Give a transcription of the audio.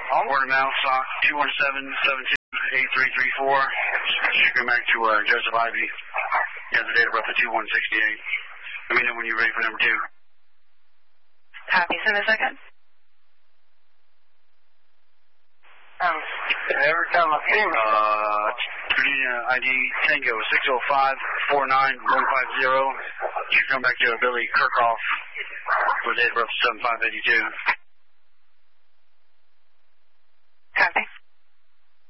Word of mouth, SOC 217-72-8334. Should go back to Joseph Ivy. He has the date of birth of 2168. Let me know when you're ready for number 2. Copy. Send a second. Every time I see him. Virginia ID Tango 605-49150. Should come back to Billy Kirchhoff with date of birth 7582. Copy.